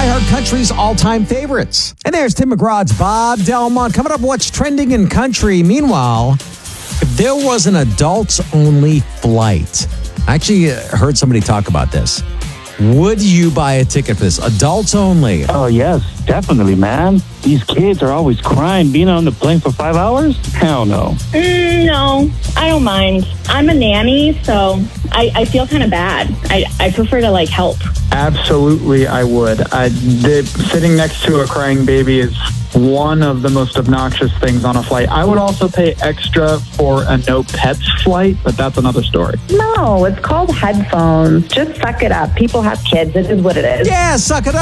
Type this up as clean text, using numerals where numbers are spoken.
iHeart Country's all-time favorites. And there's Tim McGraw's Bob Delmont. Coming up, what's trending in country? Meanwhile, if there was an adults-only flight, I actually heard somebody talk about this. Would you buy a ticket for this? Adults only. Oh, yes, definitely, man. These kids are always crying being on the plane for 5 hours? Hell no. No, I don't mind. I'm a nanny, so I feel kind of bad. I prefer to, help. Absolutely, I would. Sitting next to a crying baby is one of the most obnoxious things on a flight. I would also pay extra for a no pets flight, but that's another story. No, it's called headphones. Just suck it up. People have kids. It is what it is. Yeah, suck it up.